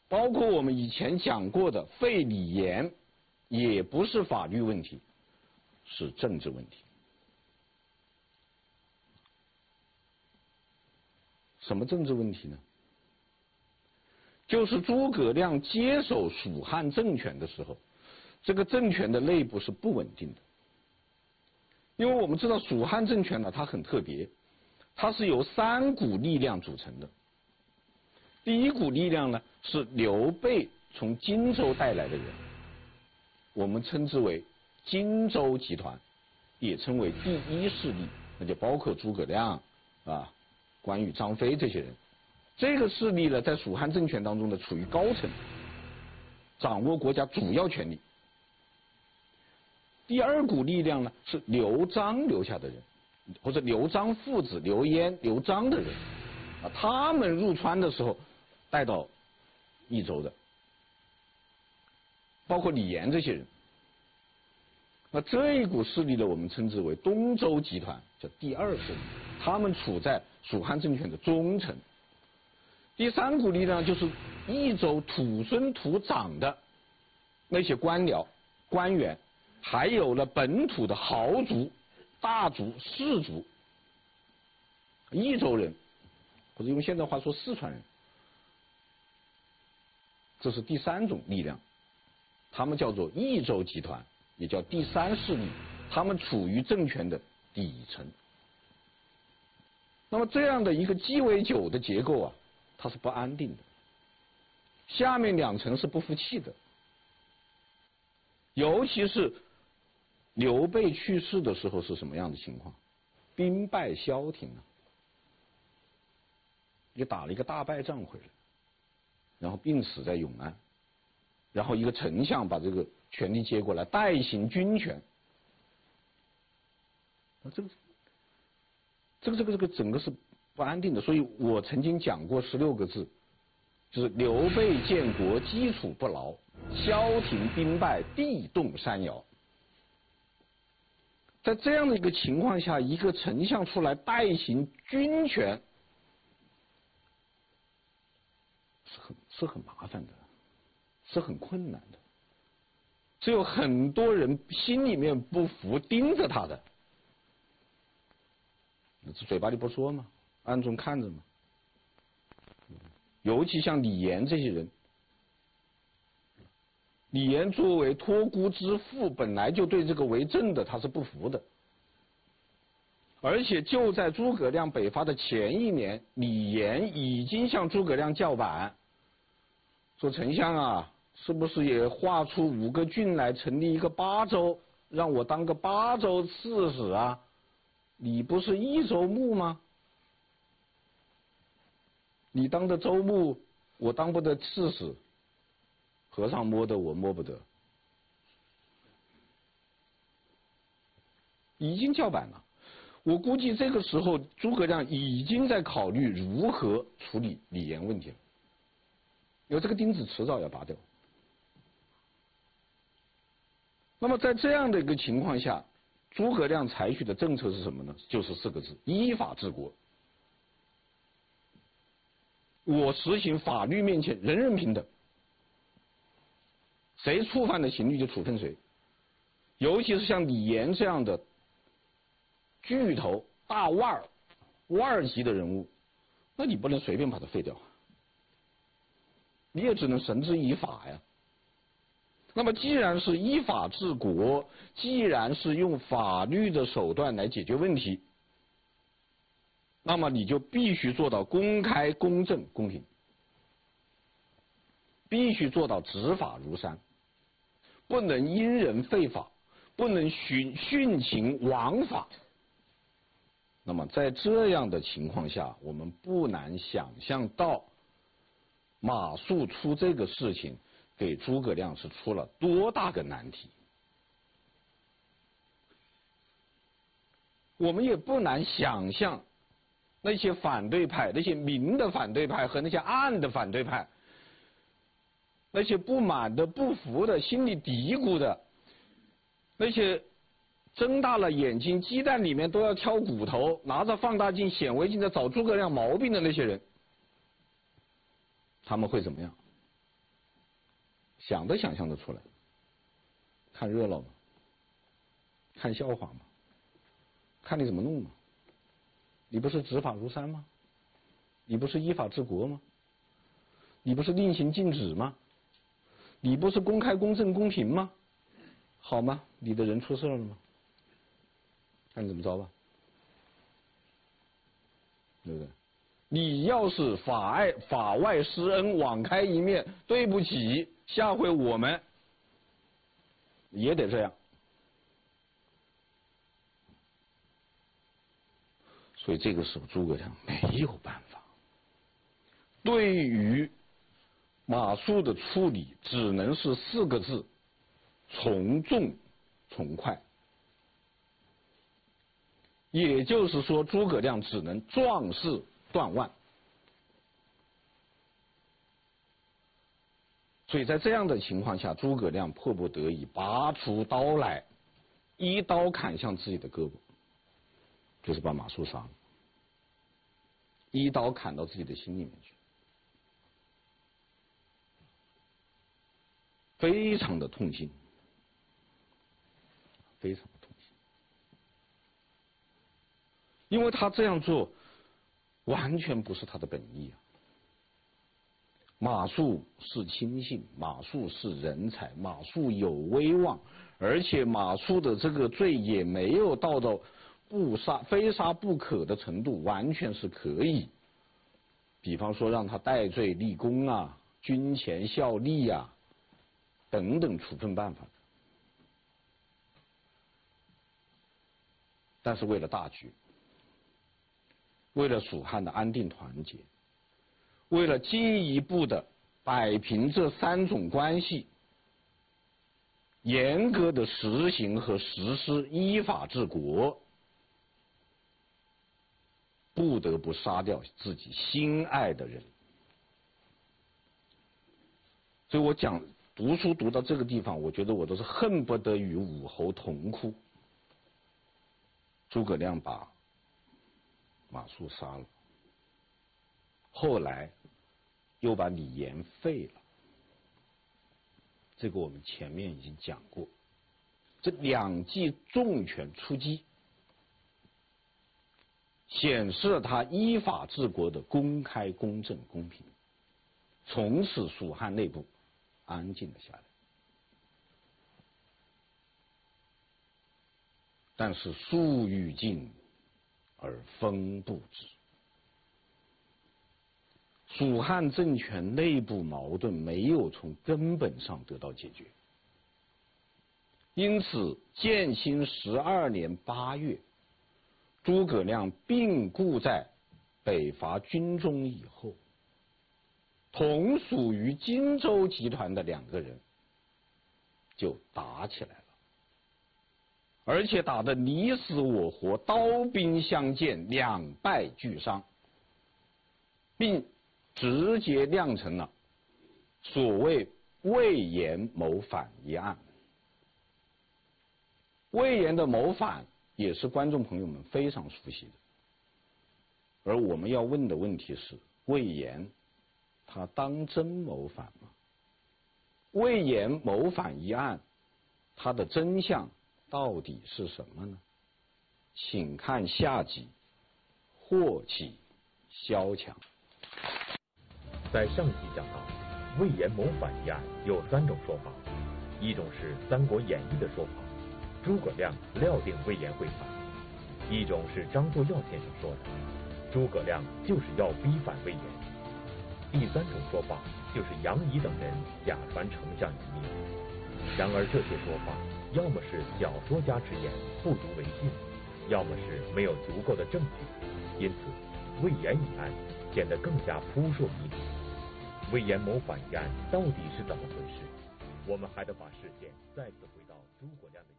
包括我们以前讲过的废李严，也不是法律问题，是政治问题。什么政治问题呢？就是诸葛亮接手蜀汉政权的时候，这个政权的内部是不稳定的。因为我们知道蜀汉政权呢，它很特别，它是由3股力量组成的。第一股力量呢，是刘备从荆州带来的人，我们称之为荆州集团，也称为第一势力，那就包括诸葛亮啊、关羽、张飞这些人。这个势力呢，在蜀汉政权当中呢，处于高层，掌握国家主要权力。第二股力量呢，是刘璋留下的人，或者刘璋父子刘焉、刘璋的人啊，他们入川的时候带到益州的，包括李严这些人。那这一股势力呢，我们称之为东周集团，叫第二势力，他们处在蜀汉政权的中层。第三股力量就是益州土生土长的那些官僚、官员，还有了本土的豪族、大族、士族，益州人，或者用现在话说四川人，这是第三种力量，他们叫做益州集团，也叫第三势力，他们处于政权的底层。那么这样的一个鸡尾酒的结构啊，它是不安定的，下面2层是不服气的，尤其是刘备去世的时候是什么样的情况？兵败萧亭啊，也打了一个大败仗回来，然后病死在永安，然后一个丞相把这个权力接过来，代行军权。这个整个是不安定的，所以我曾经讲过16个字，就是刘备建国基础不牢，萧亭兵败，地动山摇。在这样的一个情况下，一个丞相出来代行军权，是很麻烦的，是很困难的，只有很多人心里面不服，盯着他的，嘴巴里不说嘛，暗中看着嘛。尤其像李严这些人，李严作为托孤之父，本来就对这个为政的他是不服的，而且就在诸葛亮北伐的前1年，李严已经向诸葛亮叫板，说丞相啊，是不是也划出5个郡来，成立一个巴州，让我当个巴州刺史啊？你不是益州牧吗？你当的州牧，我当不得刺史，和尚摸得我摸不得，已经叫板了。我估计这个时候诸葛亮已经在考虑如何处理李严问题了，因为这个钉子迟早要拔掉。那么在这样的一个情况下，诸葛亮采取的政策是什么呢？就是4个字：依法治国。我实行法律面前人人平等，谁触犯了刑律就处分谁，尤其是像李严这样的巨头大腕儿级的人物，那你不能随便把他废掉，你也只能绳之以法呀。那么既然是依法治国，既然是用法律的手段来解决问题，那么你就必须做到公开、公正、公平，必须做到执法如山，不能因人废法，不能徇情枉法。那么在这样的情况下，我们不难想象到马谡出这个事情给诸葛亮是出了多大个难题。我们也不难想象那些反对派，那些明的反对派和那些暗的反对派，那些不满的、不服的、心里嘀咕的，那些睁大了眼睛鸡蛋里面都要挑骨头，拿着放大镜显微镜在找诸葛亮毛病的那些人，他们会怎么样？ 想都想象得出来。看热闹嘛，看笑话嘛，看你怎么弄嘛。你不是执法如山吗？你不是依法治国吗？你不是令行禁止吗？你不是公开公正公平吗？好吗？你的人出事了吗？看你怎么着吧，对不对？你要是法外施恩，网开一面，对不起，下回我们也得这样。所以这个时候诸葛亮没有办法，对于马谡的处理只能是4个字：从重从快。也就是说，诸葛亮只能壮士断腕。所以在这样的情况下，诸葛亮迫不得已拔出刀来，一刀砍向自己的胳膊，就是把马谡杀了，一刀砍到自己的心里面去，非常的痛心，非常的痛心，因为他这样做完全不是他的本意啊。马谡是亲信，马谡是人才，马谡有威望，而且马谡的这个罪也没有到非杀不可的程度，完全是可以，比方说让他戴罪立功啊，军前效力啊等等处分办法的。但是为了大局，为了蜀汉的安定团结，为了进一步的摆平这3种关系，严格的实行和实施依法治国，不得不杀掉自己心爱的人。所以我读书读到这个地方，我觉得我都是恨不得与武侯同哭。诸葛亮把马谡杀了，后来又把李严废了，这个我们前面已经讲过。这2记重拳出击，显示了他依法治国的公开、公正、公平。从此蜀汉内部安静了下来。但是树欲静而风不止，蜀汉政权内部矛盾没有从根本上得到解决。因此建兴12年8月，诸葛亮病故在北伐军中以后，同属于荆州集团的2个人就打起来了，而且打得你死我活，刀兵相见，2败俱伤，并直接酿成了所谓魏延谋反一案。魏延的谋反也是观众朋友们非常熟悉的，而我们要问的问题是，魏延他当真谋反吗？魏延谋反一案，它的真相到底是什么呢？请看下集祸起萧墙。 在上集讲到，魏延谋反一案有3种说法，一种是《三国演义》的说法，诸葛亮料定魏延会反；一种是张作耀先生说的，诸葛亮就是要逼反魏延；第3种说法就是杨仪等人假传丞相一命。然而这些说法要么是小说家之言，不足为信，要么是没有足够的证据，因此魏延一案显得更加扑朔迷离。魏延谋反一案到底是怎么回事？我们还得把视线再次回到诸葛亮的